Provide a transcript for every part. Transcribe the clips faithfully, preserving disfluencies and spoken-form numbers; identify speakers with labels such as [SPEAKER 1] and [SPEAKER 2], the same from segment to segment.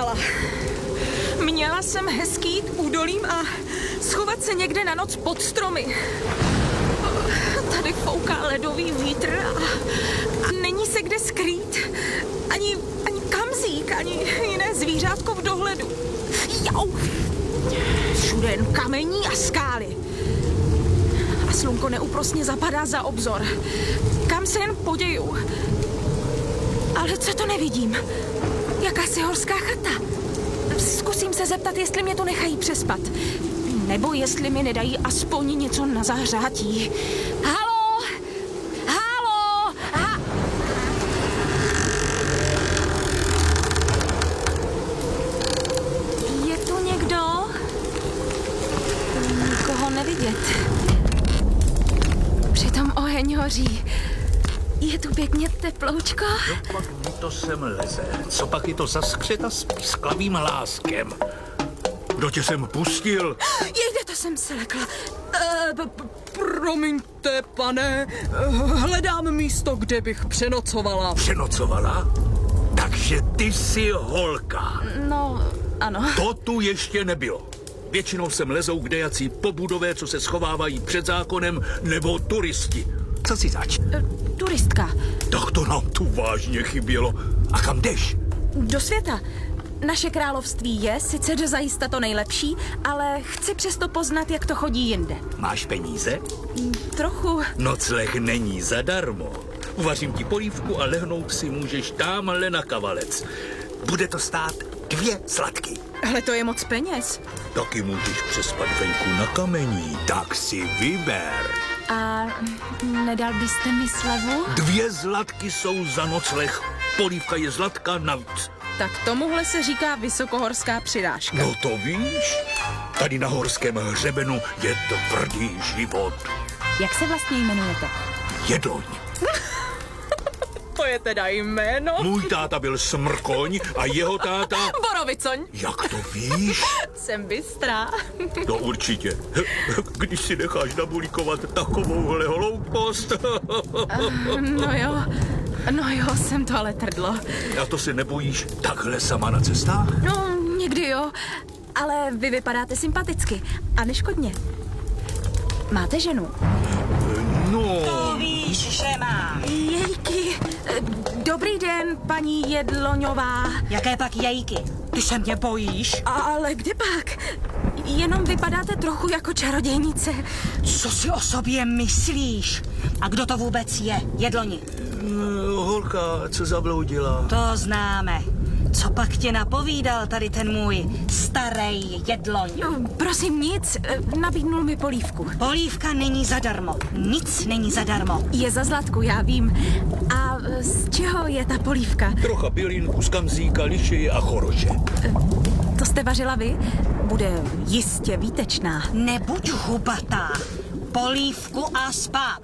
[SPEAKER 1] vypadala. Měla jsem hezký jít údolím a schovat se někde na noc pod stromy. Tady fouká ledový vítr a, a není se kde skrýt. Ani, ani kamzík, ani jiné zvířátko v dohledu. Jau! Všude jen kamení a skály. A slunko neúprosně zapadá za obzor. Kam se jen poděju. Ale co to nevidím? Jakási horská chata. Zkusím se zeptat, jestli mě tu nechají přespat. Nebo jestli mi nedají aspoň něco na zahřátí. Haló! Haló! Ha... Je tu někdo? Nikoho nevidět. Přitom oheň hoří. Je tu pěkně teploučko.
[SPEAKER 2] No pak mi to sem leze. Co pak je to za skřeta s písklavým hláskem? Kdo tě sem pustil?
[SPEAKER 1] Jejde, to jsem se lekla. E, p- p- promiňte, pane. Hledám místo, kde bych přenocovala.
[SPEAKER 2] Přenocovala? Takže ty jsi holka.
[SPEAKER 1] No, ano.
[SPEAKER 2] To tu ještě nebylo. Většinou sem lezou kdejací pobudové, co se schovávají před zákonem, nebo turisti. Co si zač?
[SPEAKER 1] E, turistka.
[SPEAKER 2] Tak to nám tu vážně chybělo. A kam jdeš?
[SPEAKER 1] Do světa. Naše království je sice dozajista to nejlepší, ale chci přesto poznat, jak to chodí jinde.
[SPEAKER 2] Máš peníze?
[SPEAKER 1] Trochu.
[SPEAKER 2] Nocleh není zadarmo. Uvařím ti polívku a lehnout si můžeš támhle na kavalec. Bude to stát dvě zlatky.
[SPEAKER 1] Ale to je moc peněz.
[SPEAKER 2] Taky můžeš přespat venku na kamení, tak si vyber.
[SPEAKER 1] A nedal byste mi slevu?
[SPEAKER 2] Dvě zlatky jsou za nocleh. Polívka je zlatka navíc.
[SPEAKER 1] Tak tomuhle se říká vysokohorská přirážka.
[SPEAKER 2] No to víš, tady na horském hřebenu je tvrdý život.
[SPEAKER 1] Jak se vlastně jmenujete?
[SPEAKER 2] Jedloň.
[SPEAKER 1] To je teda jméno.
[SPEAKER 2] Můj táta byl Smrkoň a jeho táta...
[SPEAKER 1] Borovicoň.
[SPEAKER 2] Jak to víš?
[SPEAKER 1] Jsem bystrá.
[SPEAKER 2] No určitě. Když si necháš nabulíkovat takovouhle hloupost.
[SPEAKER 1] No jo, no jo, jsem to ale trdlo.
[SPEAKER 2] A to se nebojíš takhle sama na cestách?
[SPEAKER 1] No, někdy jo, ale vy vypadáte sympaticky a neškodně. Máte ženu?
[SPEAKER 2] No...
[SPEAKER 3] To víš, že máš.
[SPEAKER 1] Jejky, dobrý den, paní Jedloňová.
[SPEAKER 3] Jaké pak jejky? Ty se mě bojíš?
[SPEAKER 1] Ale kde pak? Jenom vypadáte trochu jako čarodějnice.
[SPEAKER 3] Co si o sobě myslíš? A kdo to vůbec je, Jedloni?
[SPEAKER 2] Holka, co zabloudila?
[SPEAKER 3] To známe. Co pak tě napovídal tady ten můj starý jedloň?
[SPEAKER 1] Prosím, nic, nabídnul mi polívku.
[SPEAKER 3] Polívka není zadarmo. Nic není zadarmo.
[SPEAKER 1] Je za zlatku, já vím. A z čeho je ta polívka?
[SPEAKER 2] Trocha bylinku z kamzíka, lišeje a choroše.
[SPEAKER 1] To jste vařila vy? Bude jistě výtečná.
[SPEAKER 3] Nebuď hubatá. Polívku a spát.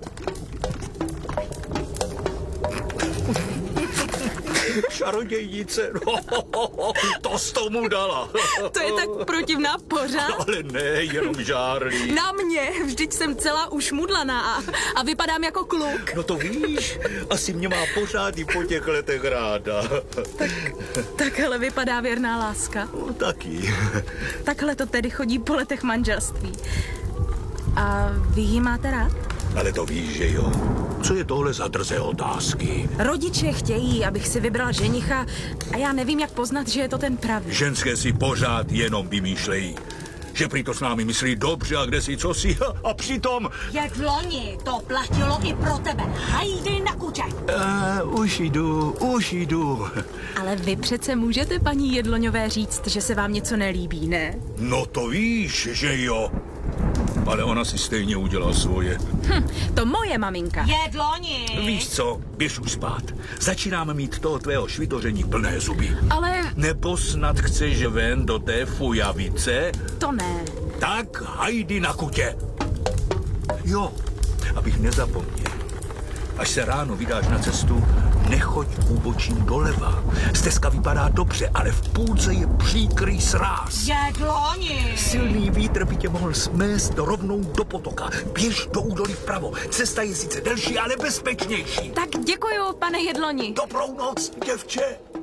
[SPEAKER 2] Čarodějnice, no, to jsi tomu dala.
[SPEAKER 1] To je tak protivná pořád.
[SPEAKER 2] Ale ne, jenom žárlí.
[SPEAKER 1] Na mě, vždyť jsem celá ušmudlaná a, a vypadám jako kluk.
[SPEAKER 2] No to víš, asi mě má pořád i po těch letech ráda.
[SPEAKER 1] Tak, takhle vypadá věrná láska.
[SPEAKER 2] No, taky.
[SPEAKER 1] Takhle to tedy chodí po letech manželství. A vy ji máte rád?
[SPEAKER 2] Ale to víš, že jo. Co je tohle za drzé otázky?
[SPEAKER 1] Rodiče chtějí, abych si vybral ženicha a já nevím, jak poznat, že je to ten pravý.
[SPEAKER 2] Ženské si pořád jenom vymýšlejí. Že prý to s námi myslí dobře a kde si co si a přitom...
[SPEAKER 3] Jedloni, to platilo i pro tebe. Hajdy na kuče.
[SPEAKER 2] Uh, už jdu, už jdu.
[SPEAKER 1] Ale vy přece můžete paní Jedloňové říct, že se vám něco nelíbí, ne?
[SPEAKER 2] No to víš, že jo. Ale ona si stejně udělá svoje.
[SPEAKER 1] Hm, to moje maminka.
[SPEAKER 3] Jedloni.
[SPEAKER 2] Víš co, běž už spát. Začínáme mít toho tvého švitoření plné zuby.
[SPEAKER 1] Ale
[SPEAKER 2] Nebo snad chceš ven do té fujavice?
[SPEAKER 1] to ne.
[SPEAKER 2] Tak hajdy na kutě. Jo, abych nezapomněl. Až se ráno vydáš na cestu, nechoď úbočím doleva. Stezka vypadá dobře, ale v půlce je příkrý sráz.
[SPEAKER 3] Jedloni.
[SPEAKER 2] Silný vítr by tě mohl smést rovnou do potoka. Běž do údolí vpravo. Cesta je sice delší, ale bezpečnější.
[SPEAKER 1] Tak děkuju, pane Jedloni.
[SPEAKER 2] Dobrou noc, děvče.